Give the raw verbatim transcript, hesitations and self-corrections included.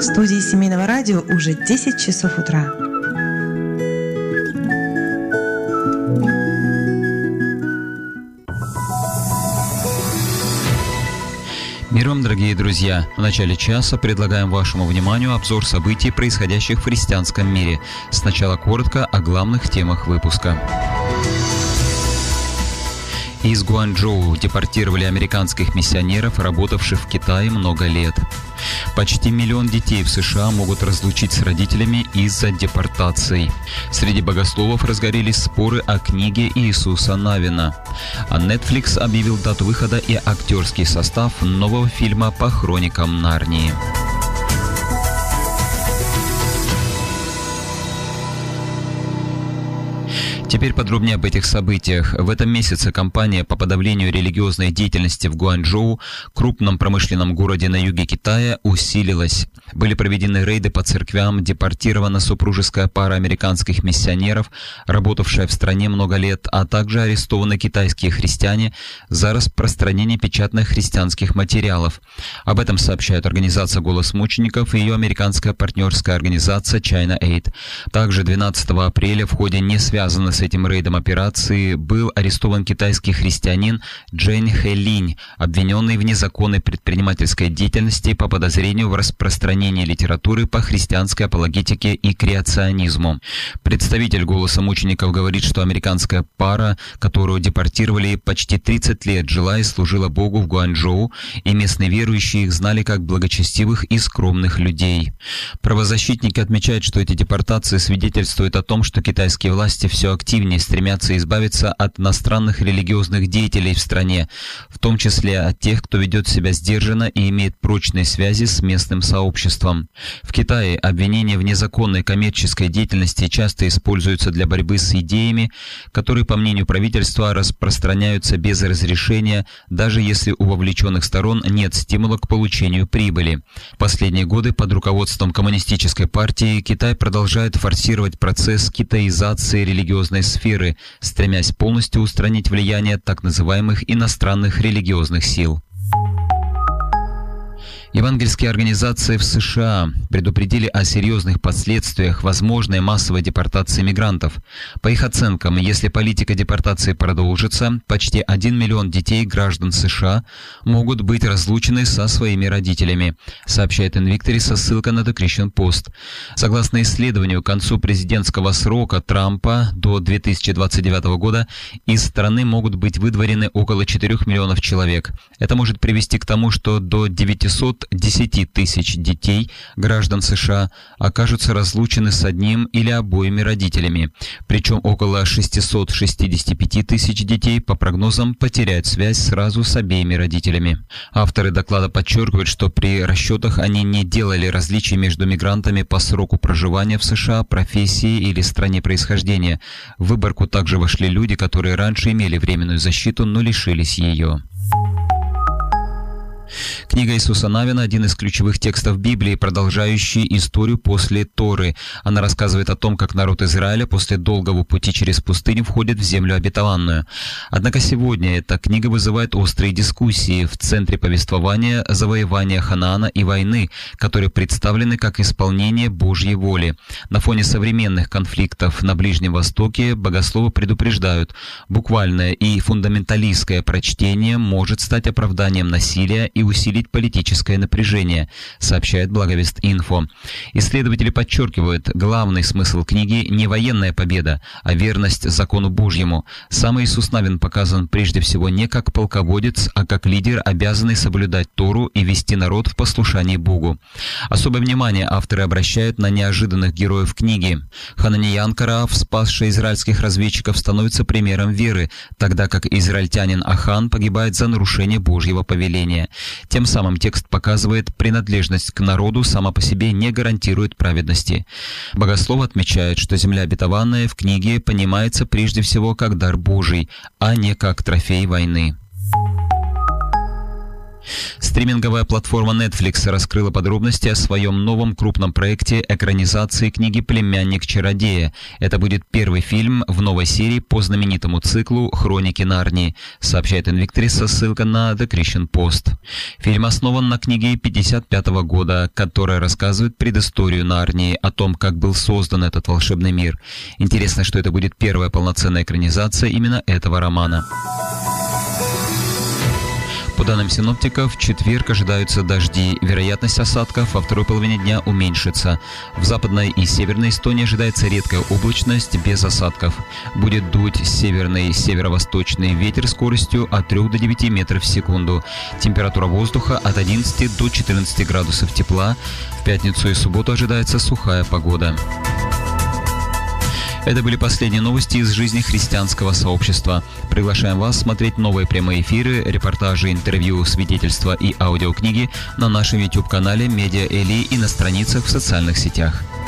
студии Семейного радио уже десять часов утра. Мир вам, дорогие друзья! В начале часа предлагаем вашему вниманию обзор событий, происходящих в христианском мире. Сначала коротко о главных темах выпуска. Из Гуанчжоу депортировали американских миссионеров, работавших в Китае много лет. Почти миллион детей в США могут разлучить с родителями из-за депортаций. Среди богословов разгорелись споры о книге Иисуса Навина. А Netflix объявил дату выхода и актерский состав нового фильма по хроникам Нарнии. Теперь подробнее об этих событиях. В этом месяце кампания по подавлению религиозной деятельности в Гуанчжоу, крупном промышленном городе на юге Китая, усилилась. Были проведены рейды по церквям, депортирована супружеская пара американских миссионеров, работавшая в стране много лет, а также арестованы китайские христиане за распространение печатных христианских материалов. Об этом сообщает организация «Голос мучеников» и ее американская партнерская организация China Aid. Также двенадцатого апреля в ходе не связанной с этим рейдом операции был арестован китайский христианин Джэнь Хэлинь, обвиненный в незаконной предпринимательской деятельности по подозрению в распространении литературы по христианской апологетике и креационизму. Представитель «Голоса мучеников» говорит, что американская пара, которую депортировали, почти тридцать лет жила и служила Богу в Гуанчжоу, и местные верующие их знали как благочестивых и скромных людей. Правозащитники отмечают, что эти депортации свидетельствуют о том, что китайские власти все активнее стремятся избавиться от иностранных религиозных деятелей в стране, в том числе от тех, кто ведет себя сдержанно и имеет прочные связи с местным сообществом. В Китае обвинения в незаконной коммерческой деятельности часто используются для борьбы с идеями, которые, по мнению правительства, распространяются без разрешения, даже если у вовлеченных сторон нет стимула к получению прибыли. В последние годы под руководством Коммунистической партии Китай продолжает форсировать процесс китаизации религиозной сферы, стремясь полностью устранить влияние так называемых иностранных религиозных сил. Евангельские организации в США предупредили о серьезных последствиях возможной массовой депортации мигрантов. По их оценкам, если политика депортации продолжится, почти один миллион детей граждан США могут быть разлучены со своими родителями, сообщает Invictus со ссылкой на The Christian Post. Согласно исследованию, к концу президентского срока Трампа до две тысячи двадцать девятого года из страны могут быть выдворены около четырёх миллионов человек. Это может привести к тому, что до девятисот десяти тысяч детей, граждан США, окажутся разлучены с одним или обоими родителями. Причем около шестисот шестидесяти пяти тысяч детей, по прогнозам, потеряют связь сразу с обеими родителями. Авторы доклада подчеркивают, что при расчетах они не делали различий между мигрантами по сроку проживания в США, профессии или стране происхождения. В выборку также вошли люди, которые раньше имели временную защиту, но лишились ее. Книга Иисуса Навина – один из ключевых текстов Библии, продолжающий историю после Торы. Она рассказывает о том, как народ Израиля после долгого пути через пустыню входит в землю обетованную. Однако сегодня эта книга вызывает острые дискуссии. В центре повествования – завоевание Ханаана и войны, которые представлены как исполнение Божьей воли. На фоне современных конфликтов на Ближнем Востоке богословы предупреждают, буквальное и фундаменталистское прочтение может стать оправданием насилия и усилить политическое напряжение, сообщает Благовест Инфо. Исследователи подчеркивают, главный смысл книги не военная победа, а верность закону Божьему. Сам Иисус Навин показан прежде всего не как полководец, а как лидер, обязанный соблюдать Тору и вести народ в послушании Богу. Особое внимание авторы обращают на неожиданных героев книги. Хананиян Караав, спасший израильских разведчиков, становится примером веры, тогда как израильтянин Ахан погибает за нарушение Божьего повеления. Тем самым текст показывает, принадлежность к народу сама по себе не гарантирует праведности. Богословы отмечают, что земля обетованная в книге понимается прежде всего как дар Божий, а не как трофей войны. Стриминговая платформа Netflix раскрыла подробности о своем новом крупном проекте экранизации книги «Племянник чародея». Это будет первый фильм в новой серии по знаменитому циклу «Хроники Нарнии», сообщает Invictus со ссылкой на The Christian Post. Фильм основан на книге пятьдесят пятого года, которая рассказывает предысторию Нарнии, о том, как был создан этот волшебный мир. Интересно, что это будет первая полноценная экранизация именно этого романа. По данным синоптиков, в четверг ожидаются дожди. Вероятность осадков во второй половине дня уменьшится. В западной и северной Эстонии ожидается редкая облачность без осадков. Будет дуть северный северо-восточный ветер скоростью от трёх до девяти метров в секунду. Температура воздуха от одиннадцати до четырнадцати градусов тепла. В пятницу и субботу ожидается сухая погода. Это были последние новости из жизни христианского сообщества. Приглашаем вас смотреть новые прямые эфиры, репортажи, интервью, свидетельства и аудиокниги на нашем YouTube-канале Медиа Эли и на страницах в социальных сетях.